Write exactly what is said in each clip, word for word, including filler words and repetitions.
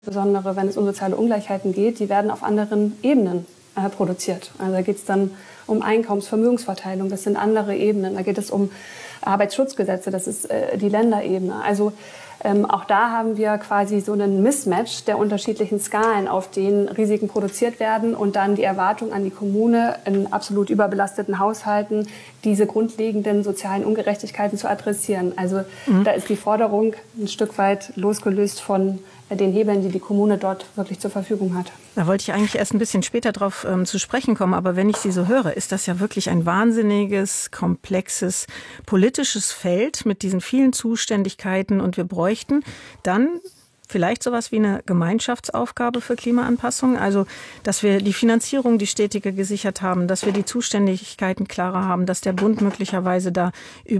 insbesondere wenn es um soziale Ungleichheiten geht, die werden auf anderen Ebenen äh, produziert. Also da geht es dann um Einkommens-, Vermögensverteilung, das sind andere Ebenen. Da geht es um Arbeitsschutzgesetze, das ist äh, die Länderebene. Also ähm, auch da haben wir quasi so einen Mismatch der unterschiedlichen Skalen, auf denen Risiken produziert werden und dann die Erwartung an die Kommune in absolut überbelasteten Haushalten, diese grundlegenden sozialen Ungerechtigkeiten zu adressieren. Also mhm. da ist die Forderung ein Stück weit losgelöst von den Hebeln, die die Kommune dort wirklich zur Verfügung hat. Da wollte ich eigentlich erst ein bisschen später drauf ähm, zu sprechen kommen, aber wenn ich Sie so höre, ist das ja wirklich ein wahnsinniges, komplexes politisches Feld mit diesen vielen Zuständigkeiten und wir bräuchten dann vielleicht sowas wie eine Gemeinschaftsaufgabe für Klimaanpassung, also dass wir die Finanzierung, die stetige gesichert haben, dass wir die Zuständigkeiten klarer haben, dass der Bund möglicherweise da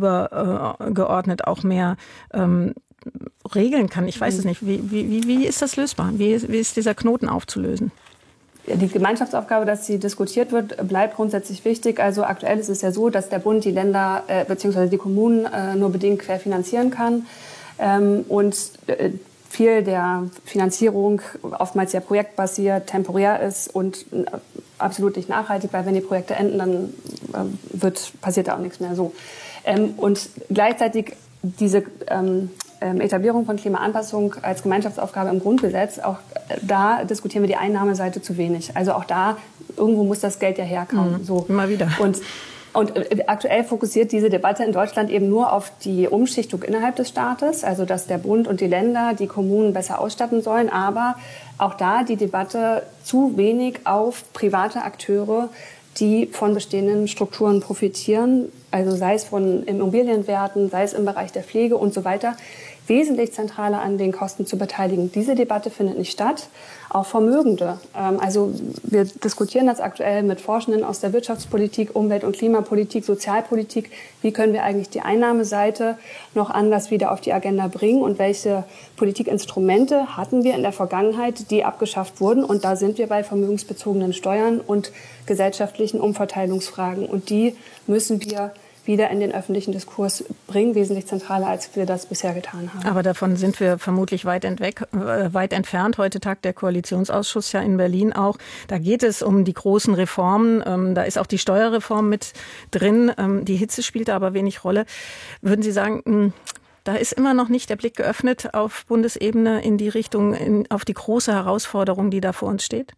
übergeordnet auch mehr ähm, regeln kann. Ich weiß es nicht. Wie, wie, wie ist das lösbar? Wie, wie ist dieser Knoten aufzulösen? Die Gemeinschaftsaufgabe, dass sie diskutiert wird, bleibt grundsätzlich wichtig. Also aktuell ist es ja so, dass der Bund die Länder äh, bzw. die Kommunen äh, nur bedingt querfinanzieren kann. Ähm, und äh, viel der Finanzierung oftmals ja projektbasiert, temporär ist und äh, absolut nicht nachhaltig, weil wenn die Projekte enden, dann äh, wird, passiert da auch nichts mehr so. Ähm, und gleichzeitig diese ähm, Etablierung von Klimaanpassung als Gemeinschaftsaufgabe im Grundgesetz, auch da diskutieren wir die Einnahmeseite zu wenig. Also auch da, irgendwo muss das Geld ja herkommen. Mhm, so. Immer wieder. Und, und aktuell fokussiert diese Debatte in Deutschland eben nur auf die Umschichtung innerhalb des Staates, also dass der Bund und die Länder die Kommunen besser ausstatten sollen, aber auch da die Debatte zu wenig auf private Akteure, die von bestehenden Strukturen profitieren, also sei es von Immobilienwerten, sei es im Bereich der Pflege und so weiter, wesentlich zentraler an den Kosten zu beteiligen. Diese Debatte findet nicht statt. Auch Vermögende. Also wir diskutieren das aktuell mit Forschenden aus der Wirtschaftspolitik, Umwelt- und Klimapolitik, Sozialpolitik. Wie können wir eigentlich die Einnahmeseite noch anders wieder auf die Agenda bringen und welche Politikinstrumente hatten wir in der Vergangenheit, die abgeschafft wurden? Und da sind wir bei vermögensbezogenen Steuern und gesellschaftlichen Umverteilungsfragen. Und die müssen wir wieder in den öffentlichen Diskurs bringen, wesentlich zentraler, als wir das bisher getan haben. Aber davon sind wir vermutlich weit, entweg, äh, weit entfernt. Heute tagt der Koalitionsausschuss ja in Berlin auch. Da geht es um die großen Reformen. Ähm, da ist auch die Steuerreform mit drin. Ähm, die Hitze spielt da aber wenig Rolle. Würden Sie sagen, mh, da ist immer noch nicht der Blick geöffnet auf Bundesebene in die Richtung, in, auf die große Herausforderung, die da vor uns steht?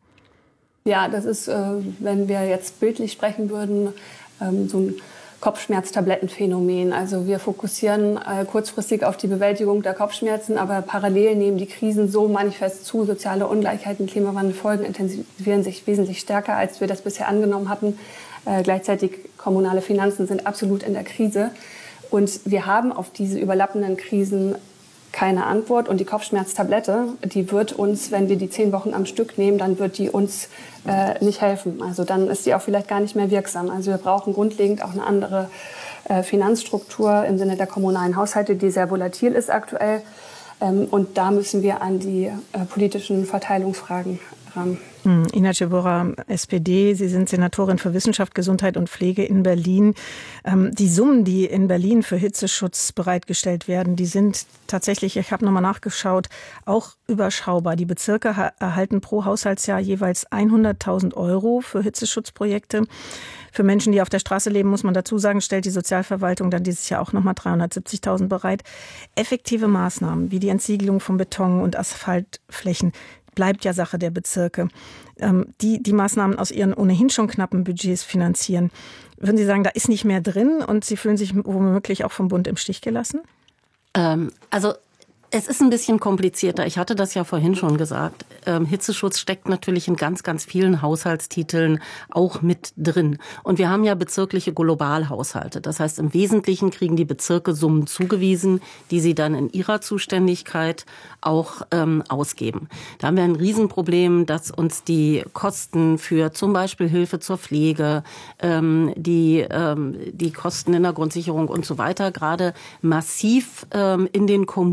Ja, das ist, äh, wenn wir jetzt bildlich sprechen würden, ähm, so ein Kopfschmerztablettenphänomen. Also wir fokussieren äh, kurzfristig auf die Bewältigung der Kopfschmerzen, aber parallel nehmen die Krisen so manifest zu. Soziale Ungleichheiten, Klimawandelfolgen intensivieren sich wesentlich stärker, als wir das bisher angenommen hatten. Äh, gleichzeitig kommunale Finanzen sind absolut in der Krise. Und wir haben auf diese überlappenden Krisen keine Antwort. Und die Kopfschmerztablette, die wird uns, wenn wir die zehn Wochen am Stück nehmen, dann wird die uns äh, nicht helfen. Also dann ist die auch vielleicht gar nicht mehr wirksam. Also wir brauchen grundlegend auch eine andere äh, Finanzstruktur im Sinne der kommunalen Haushalte, die sehr volatil ist aktuell. Ähm, und da müssen wir an die äh, politischen Verteilungsfragen ran. Inace Bora, S P D, Sie sind Senatorin für Wissenschaft, Gesundheit und Pflege in Berlin. Die Summen, die in Berlin für Hitzeschutz bereitgestellt werden, die sind tatsächlich, ich habe nochmal nachgeschaut, auch überschaubar. Die Bezirke erhalten pro Haushaltsjahr jeweils hunderttausend Euro für Hitzeschutzprojekte. Für Menschen, die auf der Straße leben, muss man dazu sagen, stellt die Sozialverwaltung dann dieses Jahr auch nochmal dreihundertsiebzigtausend bereit. Effektive Maßnahmen wie die Entsiegelung von Beton- und Asphaltflächen bleibt ja Sache der Bezirke, die die Maßnahmen aus ihren ohnehin schon knappen Budgets finanzieren. Würden Sie sagen, da ist nicht mehr drin und Sie fühlen sich womöglich auch vom Bund im Stich gelassen? Ähm, also es ist ein bisschen komplizierter. Ich hatte das ja vorhin schon gesagt. Ähm, Hitzeschutz steckt natürlich in ganz, ganz vielen Haushaltstiteln auch mit drin. Und wir haben ja bezirkliche Globalhaushalte. Das heißt, im Wesentlichen kriegen die Bezirke Summen zugewiesen, die sie dann in ihrer Zuständigkeit auch ähm, ausgeben. Da haben wir ein Riesenproblem, dass uns die Kosten für zum Beispiel Hilfe zur Pflege, ähm, die, ähm, die Kosten in der Grundsicherung und so weiter gerade massiv ähm, in den Kommunen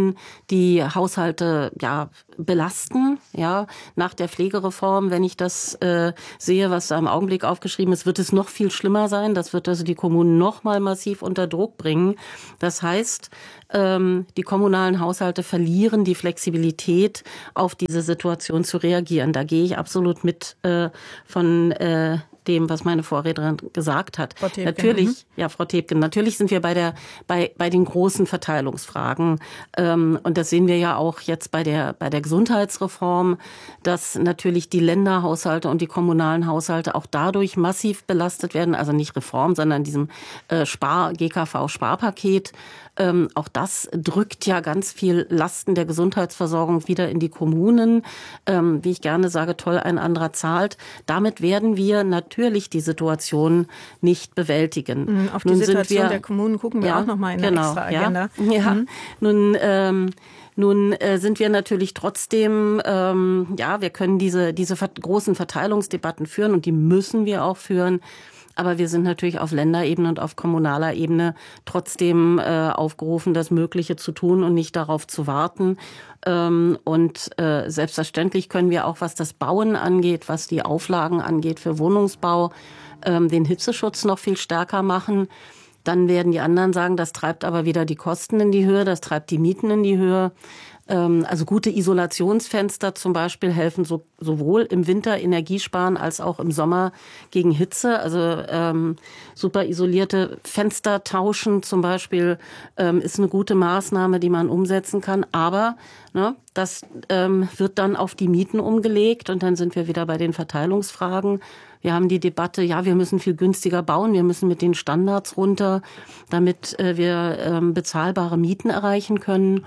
Kommunen die Haushalte ja belasten, ja, nach der Pflegereform. Wenn ich das äh, sehe, was da im Augenblick aufgeschrieben ist, wird es noch viel schlimmer sein. Das wird also die Kommunen noch mal massiv unter Druck bringen. Das heißt, ähm, die kommunalen Haushalte verlieren die Flexibilität, auf diese Situation zu reagieren. Da gehe ich absolut mit äh, von äh, dem, was meine Vorrednerin gesagt hat. Frau Thebken. Natürlich, Mhm. ja, Frau Thebken, natürlich sind wir bei der, bei, bei den großen Verteilungsfragen. Ähm, und das sehen wir ja auch jetzt bei der, bei der Gesundheitsreform, dass natürlich die Länderhaushalte und die kommunalen Haushalte auch dadurch massiv belastet werden. Also nicht Reform, sondern diesem äh, Spar, G K V-Sparpaket. Ähm, auch das drückt ja ganz viel Lasten der Gesundheitsversorgung wieder in die Kommunen. Ähm, wie ich gerne sage, toll, ein anderer zahlt. Damit werden wir natürlich die Situation nicht bewältigen. Auf die Nun Situation sind wir, der Kommunen gucken wir ja, auch noch mal in der genau, extra Agenda. Ja, ja. Mhm. Nun, ähm, nun äh, sind wir natürlich trotzdem, ähm, ja, wir können diese, diese großen Verteilungsdebatten führen und die müssen wir auch führen. Aber wir sind natürlich auf Länderebene und auf kommunaler Ebene trotzdem äh, aufgerufen, das Mögliche zu tun und nicht darauf zu warten. Ähm, und äh, selbstverständlich können wir auch, was das Bauen angeht, was die Auflagen angeht für Wohnungsbau, ähm, den Hitzeschutz noch viel stärker machen. Dann werden die anderen sagen, das treibt aber wieder die Kosten in die Höhe, das treibt die Mieten in die Höhe. Also gute Isolationsfenster zum Beispiel helfen so, sowohl im Winter Energiesparen als auch im Sommer gegen Hitze. Also ähm, super isolierte Fenster tauschen zum Beispiel ähm, ist eine gute Maßnahme, die man umsetzen kann. Aber ne, das ähm, wird dann auf die Mieten umgelegt und dann sind wir wieder bei den Verteilungsfragen. Wir haben die Debatte, ja, wir müssen viel günstiger bauen, wir müssen mit den Standards runter, damit äh, wir ähm, bezahlbare Mieten erreichen können.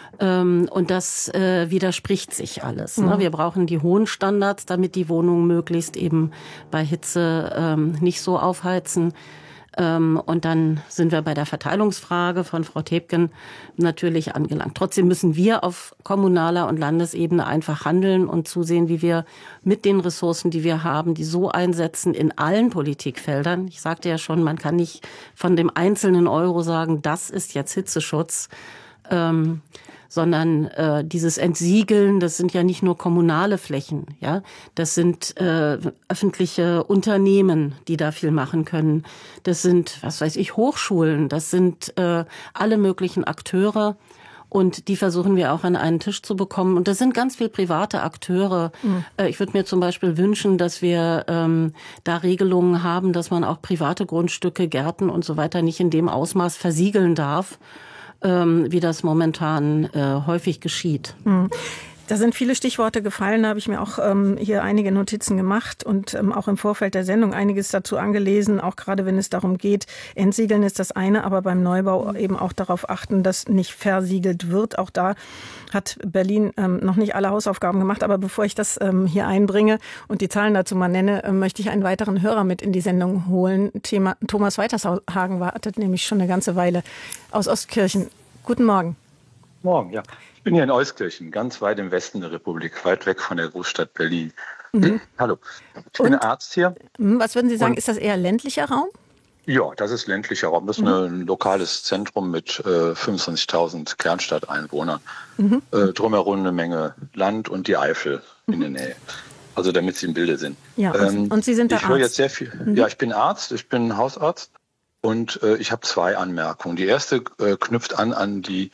Und das äh, widerspricht sich alles. Ne? Wir brauchen die hohen Standards, damit die Wohnungen möglichst eben bei Hitze ähm, nicht so aufheizen. Ähm, und dann sind wir bei der Verteilungsfrage von Frau Thebken natürlich angelangt. Trotzdem müssen wir auf kommunaler und Landesebene einfach handeln und zusehen, wie wir mit den Ressourcen, die wir haben, die so einsetzen in allen Politikfeldern. Ich sagte ja schon, man kann nicht von dem einzelnen Euro sagen, das ist jetzt Hitzeschutz. Ähm, sondern äh, dieses Entsiegeln, das sind ja nicht nur kommunale Flächen, ja, das sind äh, öffentliche Unternehmen, die da viel machen können. Das sind, was weiß ich, Hochschulen, das sind äh, alle möglichen Akteure und die versuchen wir auch an einen Tisch zu bekommen. Und das sind ganz viel private Akteure. Mhm. Äh, ich würde mir zum Beispiel wünschen, dass wir ähm, da Regelungen haben, dass man auch private Grundstücke, Gärten und so weiter nicht in dem Ausmaß versiegeln darf, wie das momentan äh, häufig geschieht. Da sind viele Stichworte gefallen, da habe ich mir auch ähm, hier einige Notizen gemacht und ähm, auch im Vorfeld der Sendung einiges dazu angelesen, auch gerade wenn es darum geht, Entsiegeln ist das eine, aber beim Neubau eben auch darauf achten, dass nicht versiegelt wird. Auch da hat Berlin ähm, noch nicht alle Hausaufgaben gemacht, aber bevor ich das ähm, hier einbringe und die Zahlen dazu mal nenne, äh, möchte ich einen weiteren Hörer mit in die Sendung holen. Thema Thomas Weitershagen wartet nämlich schon eine ganze Weile aus Ostkirchen. Guten Morgen. Morgen, ja. Ich bin hier in Euskirchen, ganz weit im Westen der Republik, weit weg von der Großstadt Berlin. Mhm. Hallo, ich bin Und, Arzt hier. Was würden Sie sagen, Und, ist das eher ländlicher Raum? Ja, das ist ländlicher Raum. Das ist mhm. ein lokales Zentrum mit äh, fünfundzwanzigtausend Kernstadteinwohnern. Mhm. Äh, drumherum eine Menge Land und die Eifel mhm. in der Nähe. Also damit Sie im Bilde sind. Ja, und, ähm, und Sie sind da ich höre jetzt sehr viel. Mhm. Ja, ich bin Arzt, ich bin Hausarzt und äh, ich habe zwei Anmerkungen. Die erste äh, knüpft an an die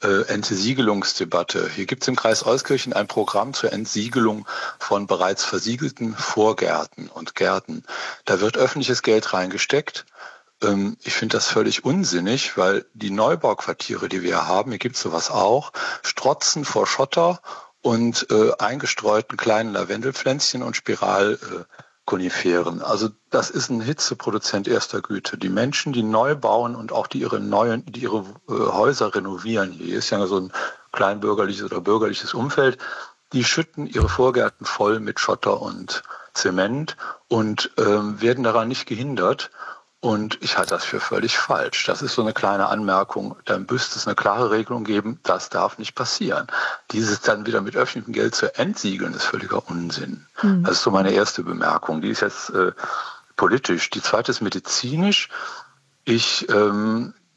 Entsiegelungsdebatte. Hier gibt es im Kreis Euskirchen ein Programm zur Entsiegelung von bereits versiegelten Vorgärten und Gärten. Da wird öffentliches Geld reingesteckt. Ich finde das völlig unsinnig, weil die Neubauquartiere, die wir haben, hier gibt es sowas auch, strotzen vor Schotter und äh, eingestreuten kleinen Lavendelpflänzchen und Spiral äh, Koniferen. Also das ist ein Hitzeproduzent erster Güte. Die Menschen, die neu bauen und auch die ihre neuen, die ihre äh, Häuser renovieren, hier ist ja so ein kleinbürgerliches oder bürgerliches Umfeld, die schütten ihre Vorgärten voll mit Schotter und Zement und ähm, werden daran nicht gehindert. Und ich halte das für völlig falsch. Das ist so eine kleine Anmerkung. Dann müsste es eine klare Regelung geben, das darf nicht passieren. Dieses dann wieder mit öffentlichem Geld zu entsiegeln, ist völliger Unsinn. Mhm. Das ist so meine erste Bemerkung. Die ist jetzt äh, politisch. Die zweite ist medizinisch. Ich ähm,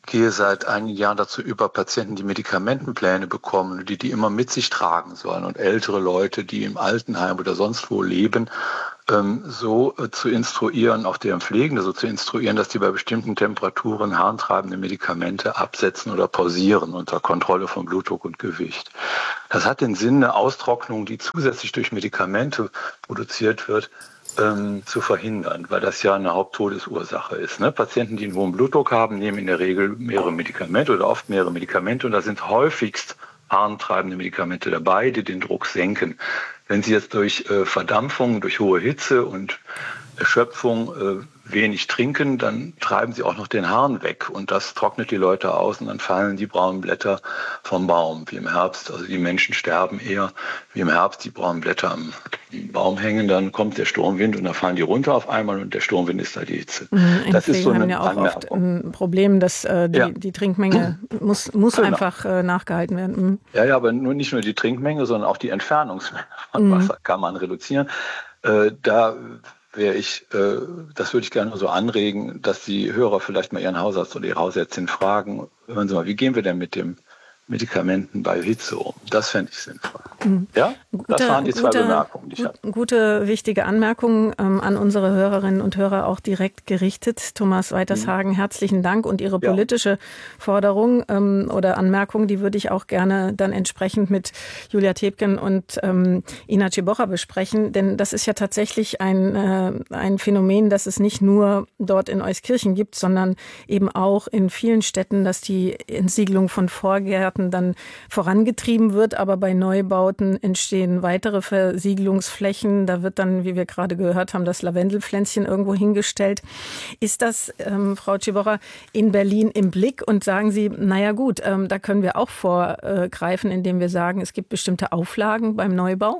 gehe seit einigen Jahren dazu über, Patienten, die Medikamentenpläne bekommen und die die immer mit sich tragen sollen und ältere Leute, die im Altenheim oder sonst wo leben, ähm, so äh, zu instruieren, auch deren Pflegende so zu instruieren, dass die bei bestimmten Temperaturen harntreibende Medikamente absetzen oder pausieren unter Kontrolle von Blutdruck und Gewicht. Das hat den Sinn, eine Austrocknung, die zusätzlich durch Medikamente produziert wird, Ähm, zu verhindern, weil das ja eine Haupttodesursache ist. Ne? Patienten, die einen hohen Blutdruck haben, nehmen in der Regel mehrere Medikamente oder oft mehrere Medikamente und da sind häufigst harntreibende Medikamente dabei, die den Druck senken. Wenn Sie jetzt durch äh, Verdampfung, durch hohe Hitze und Erschöpfung äh, wenig trinken, dann treiben Sie auch noch den Harn weg und das trocknet die Leute aus und dann fallen die braunen Blätter vom Baum, wie im Herbst. Also die Menschen sterben eher, wie im Herbst die braunen Blätter am Baum hängen, dann kommt der Sturmwind und dann fallen die runter auf einmal und der Sturmwind ist da die Hitze. Mhm, das ist so eine haben ja auch Anmerkung. oft ein Problem, dass äh, die, ja. die Trinkmenge muss, muss genau. einfach äh, nachgehalten werden. Mhm. Ja, ja, aber nur, nicht nur die Trinkmenge, sondern auch die Entfernungsmenge von mhm. Wasser kann man reduzieren. Äh, da wäre ich, äh, das würde ich gerne so anregen, dass die Hörer vielleicht mal ihren Hausarzt oder ihre Hausärztin fragen, hören Sie mal, wie gehen wir denn mit dem Medikamenten bei Hitze um? Das fände ich sinnvoll. Mhm. Ja, gute, das waren die zwei gute, Bemerkungen, die ich hatte. Gute, wichtige Anmerkungen ähm, an unsere Hörerinnen und Hörer auch direkt gerichtet. Thomas Weitershagen, mhm. herzlichen Dank. Und Ihre politische ja. Forderung ähm, oder Anmerkung, die würde ich auch gerne dann entsprechend mit Julia Tebken und ähm, Ina Cibocha besprechen. Denn das ist ja tatsächlich ein, äh, ein Phänomen, das es nicht nur dort in Euskirchen gibt, sondern eben auch in vielen Städten, dass die Entsiegelung von Vorgärten dann vorangetrieben wird, aber bei Neubauten entstehen weitere Versiegelungsflächen. Da wird dann, wie wir gerade gehört haben, das Lavendelpflänzchen irgendwo hingestellt. Ist das, ähm, Frau Cibocha, in Berlin im Blick und sagen Sie, naja gut, ähm, da können wir auch vorgreifen, indem wir sagen, es gibt bestimmte Auflagen beim Neubau?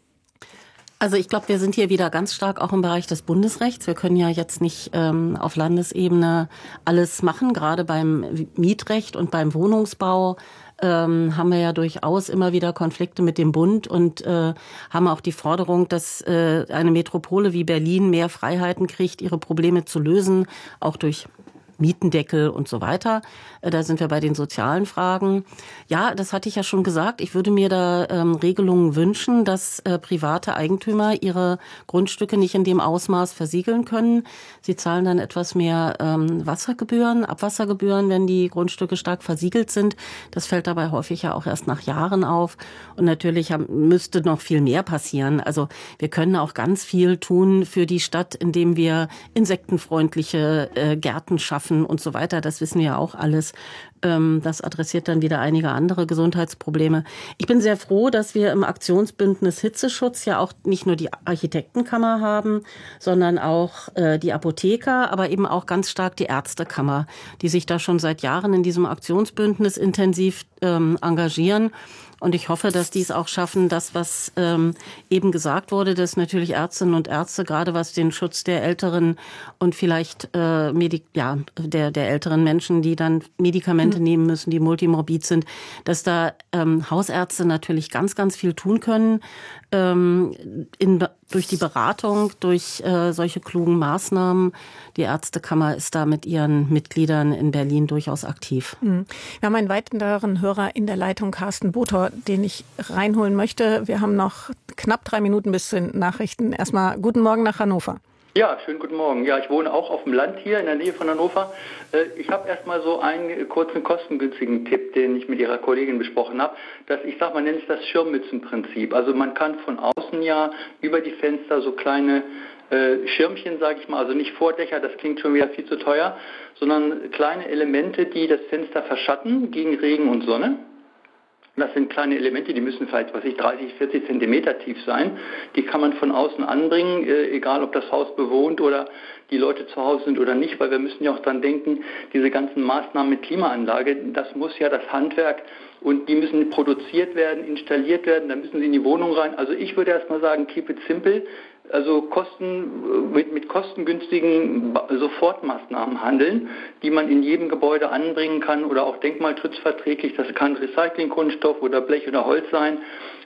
Also ich glaube, wir sind hier wieder ganz stark auch im Bereich des Bundesrechts. Wir können ja jetzt nicht ähm, auf Landesebene alles machen. Gerade beim Mietrecht und beim Wohnungsbau ähm, haben wir ja durchaus immer wieder Konflikte mit dem Bund und äh, haben auch die Forderung, dass äh, eine Metropole wie Berlin mehr Freiheiten kriegt, ihre Probleme zu lösen, auch durch Mietendeckel und so weiter. Da sind wir bei den sozialen Fragen. Ja, das hatte ich ja schon gesagt. Ich würde mir da ähm, Regelungen wünschen, dass äh, private Eigentümer ihre Grundstücke nicht in dem Ausmaß versiegeln können. Sie zahlen dann etwas mehr ähm, Wassergebühren, Abwassergebühren, wenn die Grundstücke stark versiegelt sind. Das fällt dabei häufig ja auch erst nach Jahren auf. Und natürlich haben, müsste noch viel mehr passieren. Also wir können auch ganz viel tun für die Stadt, indem wir insektenfreundliche äh, Gärten schaffen und so weiter. Das wissen wir ja auch alles. Das adressiert dann wieder einige andere Gesundheitsprobleme. Ich bin sehr froh, dass wir im Aktionsbündnis Hitzeschutz ja auch nicht nur die Architektenkammer haben, sondern auch die Apotheker, aber eben auch ganz stark die Ärztekammer, die sich da schon seit Jahren in diesem Aktionsbündnis intensiv ähm, engagieren. Und ich hoffe, dass die es auch schaffen, das, was ähm, eben gesagt wurde, dass natürlich Ärztinnen und Ärzte, gerade was den Schutz der älteren und vielleicht äh, Medi- ja, der, der älteren Menschen, die dann Medikamente mhm. nehmen müssen, die multimorbid sind, dass da ähm, Hausärzte natürlich ganz, ganz viel tun können, ähm, in, durch die Beratung, durch äh, solche klugen Maßnahmen. Die Ärztekammer ist da mit ihren Mitgliedern in Berlin durchaus aktiv. Mhm. Wir haben einen weiteren Hörer in der Leitung, Carsten Bothor, den ich reinholen möchte. Wir haben noch knapp drei Minuten bis zu den Nachrichten. Erstmal guten Morgen nach Hannover. Ja, schönen guten Morgen. Ja, ich wohne auch auf dem Land hier in der Nähe von Hannover. Ich habe erstmal so einen kurzen kostengünstigen Tipp, den ich mit Ihrer Kollegin besprochen habe. Das, ich sag mal, nennt es das Schirmmützenprinzip. Also man kann von außen ja über die Fenster so kleine äh, Schirmchen, sage ich mal, also nicht Vordächer, das klingt schon wieder viel zu teuer, sondern kleine Elemente, die das Fenster verschatten gegen Regen und Sonne. Das sind kleine Elemente, die müssen vielleicht, was ich, dreißig, vierzig Zentimeter tief sein. Die kann man von außen anbringen, äh, egal ob das Haus bewohnt oder die Leute zu Hause sind oder nicht, weil wir müssen ja auch dran denken, diese ganzen Maßnahmen mit Klimaanlage, das muss ja das Handwerk und die müssen produziert werden, installiert werden, dann müssen sie in die Wohnung rein. Also ich würde erst mal sagen, keep it simple. Also Kosten, mit, mit kostengünstigen Sofortmaßnahmen handeln, die man in jedem Gebäude anbringen kann oder auch denkmalschutzverträglich. Das kann Recyclingkunststoff oder Blech oder Holz sein.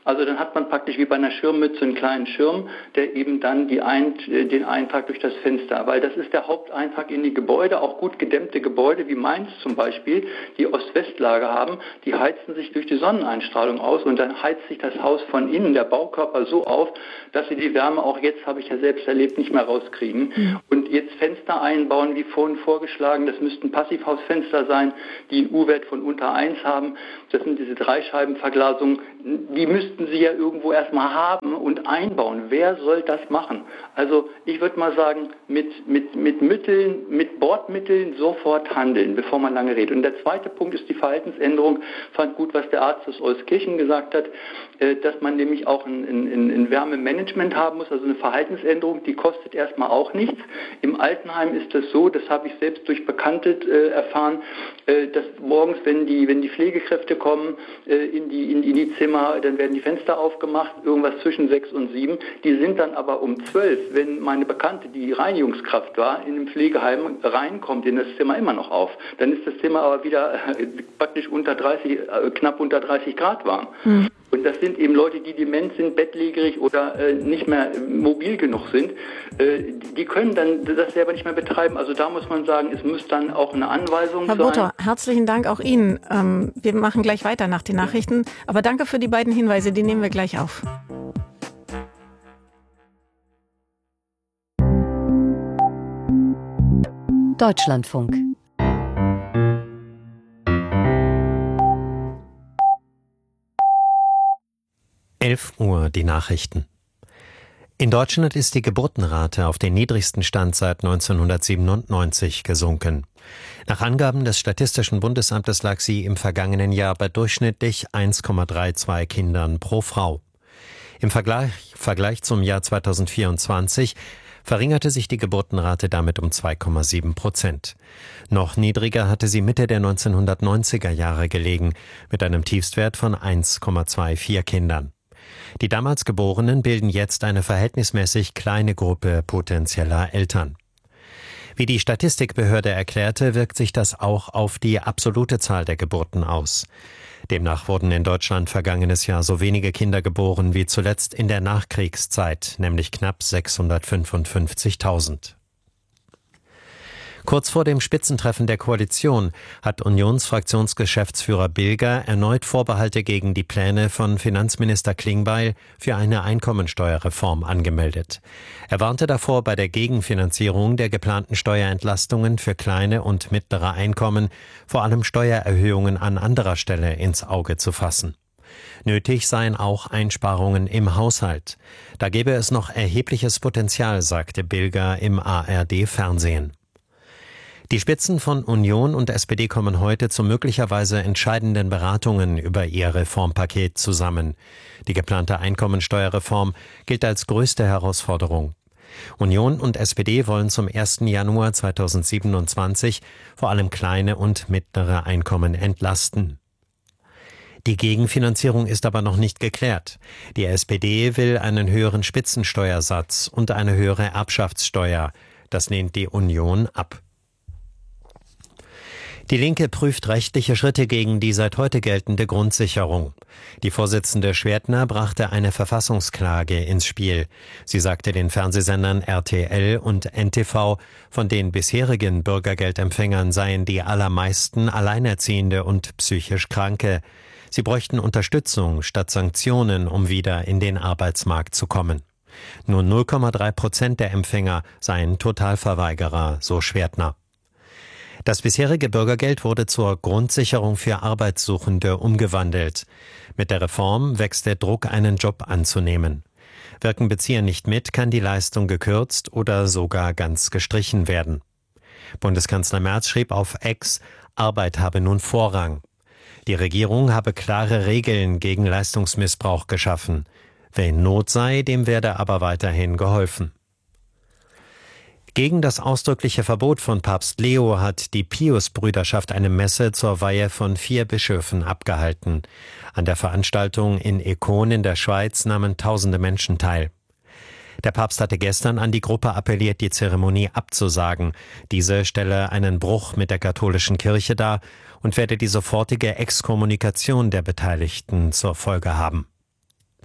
Also dann hat man praktisch wie bei einer Schirmmütze einen kleinen Schirm, der eben dann die Ein- den Eintrag durch das Fenster, weil das ist der Haupteintrag in die Gebäude, auch gut gedämmte Gebäude wie Mainz zum Beispiel, die Ost-West-Lage haben, die heizen sich durch die Sonneneinstrahlung aus und dann heizt sich das Haus von innen, der Baukörper, so auf, dass sie die Wärme auch jetzt, habe ich ja selbst erlebt, nicht mehr rauskriegen. Mhm. Und jetzt Fenster einbauen, wie vorhin vorgeschlagen, das müssten Passivhausfenster sein, die einen U-Wert von unter eins haben. Das sind diese Dreischeibenverglasungen. Die müssten sie ja irgendwo erstmal haben und einbauen. Wer soll das machen? Also ich würde mal sagen, mit, mit, mit Mitteln, mit Bordmitteln sofort handeln, bevor man lange redet. Und der zweite Punkt ist die Verhaltensänderung. Fand gut, was der Arzt aus Euskirchen gesagt hat, dass man nämlich auch ein, ein, ein Wärmemanagement haben muss, also eine Verhaltensänderung, die kostet erstmal auch nichts. Im Altenheim ist es so, das habe ich selbst durch Bekannte äh, erfahren, äh, dass morgens, wenn die, wenn die Pflegekräfte kommen äh, in, die, in, in die Zimmer, dann werden die Fenster aufgemacht, irgendwas zwischen sechs und sieben. Die sind dann aber um zwölf, wenn meine Bekannte, die Reinigungskraft war, in einem Pflegeheim reinkommt, in das Zimmer immer noch auf. Dann ist das Zimmer aber wieder äh, praktisch unter dreißig, äh, knapp unter dreißig Grad warm. Mhm. Und das sind eben Leute, die dement sind, bettlägerig oder äh, nicht mehr mobil genug sind. Äh, die können dann das selber nicht mehr betreiben. Also da muss man sagen, es muss dann auch eine Anweisung Herr sein. Butter, herzlichen Dank auch Ihnen. Ähm, wir machen gleich weiter nach den Nachrichten. Aber danke für die beiden Hinweise, die nehmen wir gleich auf. Deutschlandfunk. elf Uhr die Nachrichten. In Deutschland ist die Geburtenrate auf den niedrigsten Stand seit neunzehnhundertsiebenundneunzig gesunken. Nach Angaben des Statistischen Bundesamtes lag sie im vergangenen Jahr bei durchschnittlich eins Komma zweiunddreißig Kindern pro Frau. Im Vergleich, Vergleich zum Jahr zweitausendvierundzwanzig verringerte sich die Geburtenrate damit um zwei Komma sieben Prozent. Noch niedriger hatte sie Mitte der neunzehnhundertneunziger Jahre gelegen, mit einem Tiefstwert von eins Komma vierundzwanzig Kindern. Die damals Geborenen bilden jetzt eine verhältnismäßig kleine Gruppe potenzieller Eltern. Wie die Statistikbehörde erklärte, wirkt sich das auch auf die absolute Zahl der Geburten aus. Demnach wurden in Deutschland vergangenes Jahr so wenige Kinder geboren wie zuletzt in der Nachkriegszeit, nämlich knapp sechshundertfünfundfünfzigtausend. Kurz vor dem Spitzentreffen der Koalition hat Unionsfraktionsgeschäftsführer Bilger erneut Vorbehalte gegen die Pläne von Finanzminister Klingbeil für eine Einkommensteuerreform angemeldet. Er warnte davor, bei der Gegenfinanzierung der geplanten Steuerentlastungen für kleine und mittlere Einkommen vor allem Steuererhöhungen an anderer Stelle ins Auge zu fassen. Nötig seien auch Einsparungen im Haushalt. Da gäbe es noch erhebliches Potenzial, sagte Bilger im A R D-Fernsehen. Die Spitzen von Union und S P D kommen heute zu möglicherweise entscheidenden Beratungen über ihr Reformpaket zusammen. Die geplante Einkommensteuerreform gilt als größte Herausforderung. Union und S P D wollen zum ersten Januar zweitausendsiebenundzwanzig vor allem kleine und mittlere Einkommen entlasten. Die Gegenfinanzierung ist aber noch nicht geklärt. Die S P D will einen höheren Spitzensteuersatz und eine höhere Erbschaftssteuer. Das lehnt die Union ab. Die Linke prüft rechtliche Schritte gegen die seit heute geltende Grundsicherung. Die Vorsitzende Schwertner brachte eine Verfassungsklage ins Spiel. Sie sagte den Fernsehsendern R T L und N T V, von den bisherigen Bürgergeldempfängern seien die allermeisten Alleinerziehende und psychisch Kranke. Sie bräuchten Unterstützung statt Sanktionen, um wieder in den Arbeitsmarkt zu kommen. Nur null Komma drei Prozent der Empfänger seien Totalverweigerer, so Schwertner. Das bisherige Bürgergeld wurde zur Grundsicherung für Arbeitssuchende umgewandelt. Mit der Reform wächst der Druck, einen Job anzunehmen. Wirken Bezieher nicht mit, kann die Leistung gekürzt oder sogar ganz gestrichen werden. Bundeskanzler Merz schrieb auf X, Arbeit habe nun Vorrang. Die Regierung habe klare Regeln gegen Leistungsmissbrauch geschaffen. Wer in Not sei, dem werde aber weiterhin geholfen. Gegen das ausdrückliche Verbot von Papst Leo hat die Pius-Brüderschaft eine Messe zur Weihe von vier Bischöfen abgehalten. An der Veranstaltung in Econ in der Schweiz nahmen tausende Menschen teil. Der Papst hatte gestern an die Gruppe appelliert, die Zeremonie abzusagen. Diese stelle einen Bruch mit der katholischen Kirche dar und werde die sofortige Exkommunikation der Beteiligten zur Folge haben.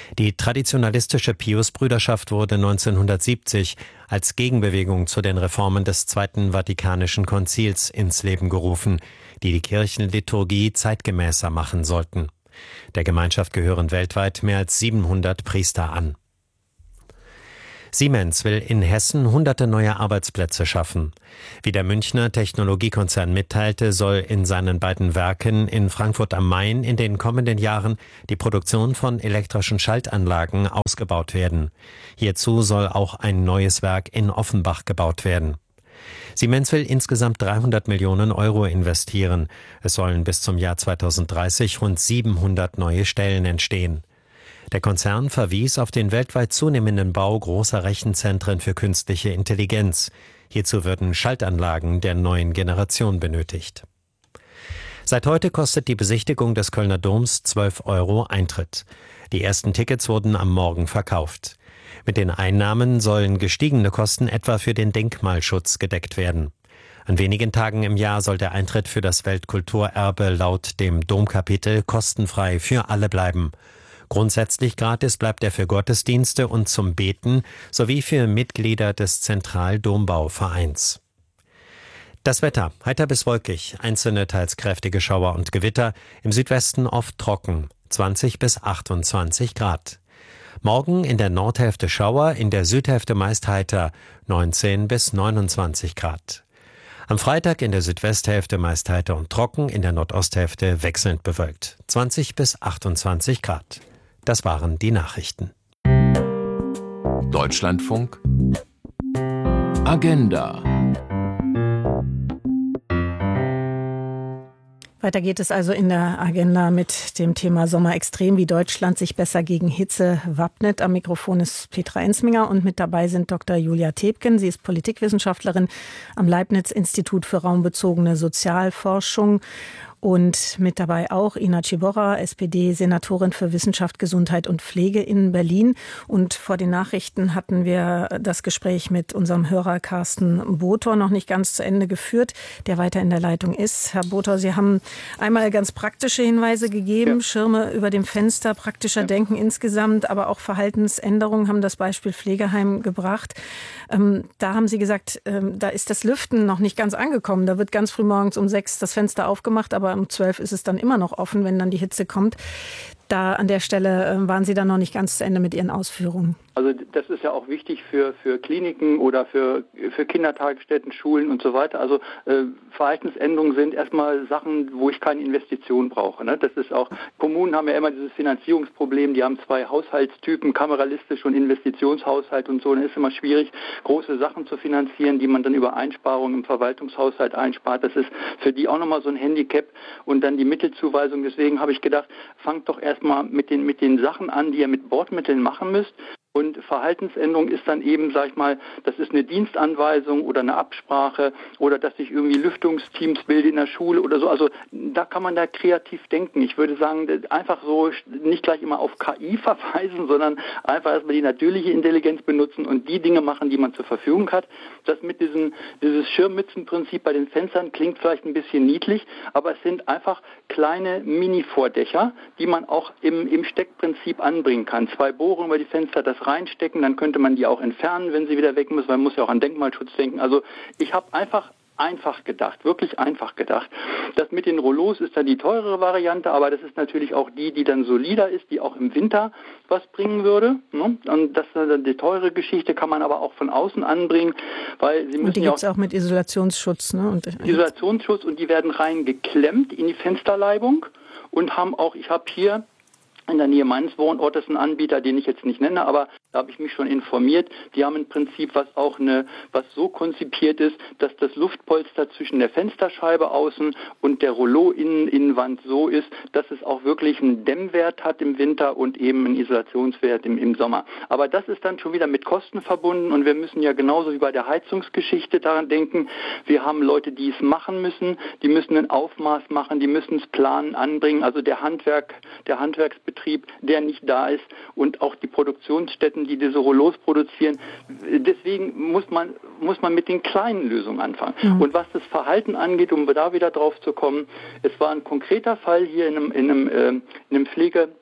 Die traditionalistische Piusbrüderschaft wurde neunzehnhundertsiebzig als Gegenbewegung zu den Reformen des Zweiten Vatikanischen Konzils ins Leben gerufen, die die Kirchenliturgie zeitgemäßer machen sollten. Der Gemeinschaft gehören weltweit mehr als siebenhundert Priester an. Siemens will in Hessen hunderte neue Arbeitsplätze schaffen. Wie der Münchner Technologiekonzern mitteilte, soll in seinen beiden Werken in Frankfurt am Main in den kommenden Jahren die Produktion von elektrischen Schaltanlagen ausgebaut werden. Hierzu soll auch ein neues Werk in Offenbach gebaut werden. Siemens will insgesamt dreihundert Millionen Euro investieren. Es sollen bis zum Jahr zweitausenddreißig rund siebenhundert neue Stellen entstehen. Der Konzern verwies auf den weltweit zunehmenden Bau großer Rechenzentren für künstliche Intelligenz. Hierzu würden Schaltanlagen der neuen Generation benötigt. Seit heute kostet die Besichtigung des Kölner Doms zwölf Euro Eintritt. Die ersten Tickets wurden am Morgen verkauft. Mit den Einnahmen sollen gestiegene Kosten etwa für den Denkmalschutz gedeckt werden. An wenigen Tagen im Jahr soll der Eintritt für das Weltkulturerbe laut dem Domkapitel kostenfrei für alle bleiben. Grundsätzlich gratis bleibt er für Gottesdienste und zum Beten sowie für Mitglieder des Zentraldombauvereins. Das Wetter: heiter bis wolkig, einzelne teils kräftige Schauer und Gewitter, im Südwesten oft trocken, zwanzig bis achtundzwanzig Grad. Morgen in der Nordhälfte Schauer, in der Südhälfte meist heiter, neunzehn bis neunundzwanzig Grad. Am Freitag in der Südwesthälfte meist heiter und trocken, in der Nordosthälfte wechselnd bewölkt, zwanzig bis achtundzwanzig Grad. Das waren die Nachrichten. Deutschlandfunk Agenda. Weiter geht es also in der Agenda mit dem Thema Sommerextrem, wie Deutschland sich besser gegen Hitze wappnet. Am Mikrofon ist Petra Ensminger und mit dabei sind Doktor Julia Tebken. Sie ist Politikwissenschaftlerin am Leibniz-Institut für raumbezogene Sozialforschung. Und mit dabei auch Ina Ciborra, S P D-Senatorin für Wissenschaft, Gesundheit und Pflege in Berlin. Und vor den Nachrichten hatten wir das Gespräch mit unserem Hörer Carsten Botor noch nicht ganz zu Ende geführt, der weiter in der Leitung ist. Herr Botor, Sie haben einmal ganz praktische Hinweise gegeben, ja. Schirme über dem Fenster, praktischer ja. Denken insgesamt, aber auch Verhaltensänderungen, haben das Beispiel Pflegeheim gebracht. Ähm, da haben Sie gesagt, ähm, da ist das Lüften noch nicht ganz angekommen. Da wird ganz früh morgens um sechs das Fenster aufgemacht, aber um zwölf ist es dann immer noch offen, wenn dann die Hitze kommt. Da an der Stelle waren Sie dann noch nicht ganz zu Ende mit Ihren Ausführungen. Also das ist ja auch wichtig für, für Kliniken oder für, für Kindertagesstätten, Schulen und so weiter. Also äh, Verhaltensänderungen sind erstmal Sachen, wo ich keine Investition brauche. Ne? Das ist auch, Kommunen haben ja immer dieses Finanzierungsproblem, die haben zwei Haushaltstypen, kameralistisch und Investitionshaushalt und so. Dann ist immer schwierig, große Sachen zu finanzieren, die man dann über Einsparungen im Verwaltungshaushalt einspart. Das ist für die auch nochmal so ein Handicap. Und dann die Mittelzuweisung. Deswegen habe ich gedacht, fangt doch erstmal mit den, mit den Sachen an, die ihr mit Bordmitteln machen müsst. Und Verhaltensänderung ist dann eben, sag ich mal, das ist eine Dienstanweisung oder eine Absprache oder dass ich irgendwie Lüftungsteams bilde in der Schule oder so. Also da kann man da kreativ denken. Ich würde sagen, einfach so nicht gleich immer auf K I verweisen, sondern einfach erstmal die natürliche Intelligenz benutzen und die Dinge machen, die man zur Verfügung hat. Das mit diesem dieses Schirmmützenprinzip bei den Fenstern klingt vielleicht ein bisschen niedlich, aber es sind einfach kleine Mini-Vordächer, die man auch im, im Steckprinzip anbringen kann. Zwei Bohrungen über die Fenster, das reinstecken, dann könnte man die auch entfernen, wenn sie wieder weg müssen, weil man muss ja auch an Denkmalschutz denken. Also ich habe einfach einfach gedacht, wirklich einfach gedacht. Das mit den Rollos ist dann die teurere Variante, aber das ist natürlich auch die, die dann solider ist, die auch im Winter was bringen würde. Ne? Und das ist die teure Geschichte, kann man aber auch von außen anbringen, weil sie müssen und die ja gibt es auch mit Isolationsschutz, ne? Und Isolationsschutz und die werden reingeklemmt in die Fensterleibung und haben auch, ich habe hier in der Nähe meines Wohnortes einen Anbieter, den ich jetzt nicht nenne, aber da habe ich mich schon informiert. Die haben ein Prinzip, was auch eine, was so konzipiert ist, dass das Luftpolster zwischen der Fensterscheibe außen und der Rollo-Innenwand so ist, dass es auch wirklich einen Dämmwert hat im Winter und eben einen Isolationswert im, im Sommer. Aber das ist dann schon wieder mit Kosten verbunden und wir müssen ja genauso wie bei der Heizungsgeschichte daran denken, wir haben Leute, die es machen müssen, die müssen ein Aufmaß machen, die müssen es planen, anbringen, also der Handwerk, der Handwerksbetrieb, der nicht da ist und auch die Produktionsstätten, die diese Rollos produzieren. Deswegen muss man, muss man mit den kleinen Lösungen anfangen. Mhm. Und was das Verhalten angeht, um da wieder drauf zu kommen, es war ein konkreter Fall hier in einem, in einem, äh, in einem Pflege